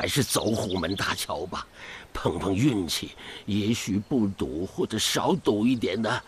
还是走虎门大桥吧，碰碰运气，也许不堵或者少堵一点的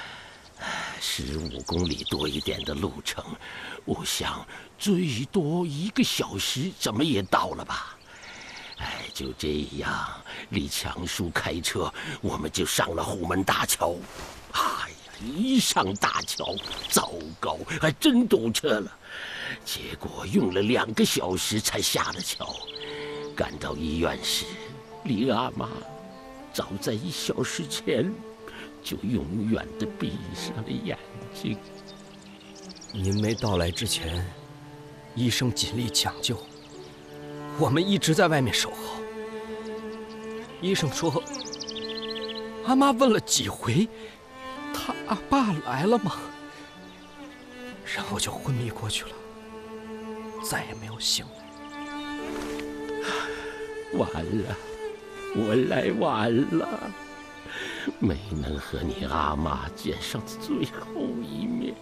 ，15公里多一点的路程，我想最多1个小时，怎么也到了吧。就这样，李强叔开车，我们就上了虎门大桥。一上大桥，糟糕，还真堵车了。结果用了2个小时才下了桥。赶到医院时，李阿妈早在1小时前就永远地闭上了眼睛。 您没到来之前，医生尽力抢救，我们一直在外面守候。医生说，阿妈问了几回，他阿爸来了吗？然后就昏迷过去了，再也没有醒来。 完了，我来晚了，没能和你阿妈见上最后一面。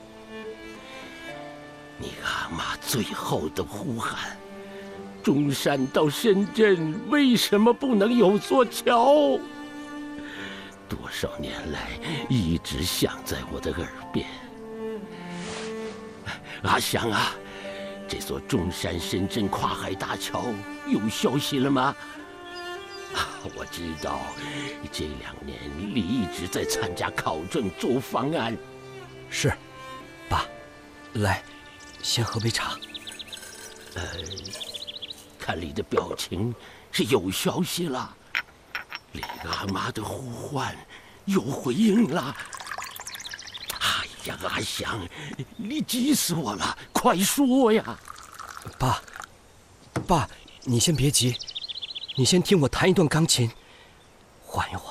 你阿妈最后的呼喊，中山到深圳为什么不能有座桥？多少年来一直响在我的耳边。阿祥啊，这座中山深圳跨海大桥有消息了吗？我知道这2年你一直在参加考证做方案。 是，爸，来，先喝杯茶。 看你的表情是有消息了，李阿妈的呼唤有回应了。哎呀，阿祥，你急死我了，快说呀！ 爸，你先别急，你先听我弹一段钢琴，缓一缓。